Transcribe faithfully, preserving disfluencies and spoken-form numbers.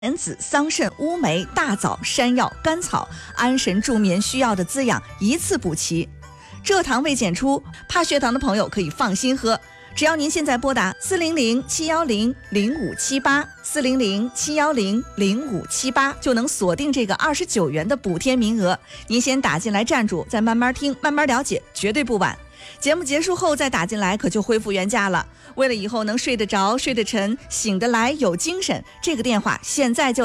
莲子、桑葚、乌梅、大枣、山药、甘草，安神助眠需要的滋养一次补齐。蔗糖未检出，怕血糖的朋友可以放心喝。只要您现在拨打四零零七幺零零五七八四零零七幺零零五七八，就能锁定这个二十九元的补贴名额。您先打进来站住，再慢慢听，慢慢了解，绝对不晚。节目结束后再打进来，可就恢复原价了。为了以后能睡得着、睡得沉、醒得来、有精神，这个电话现在就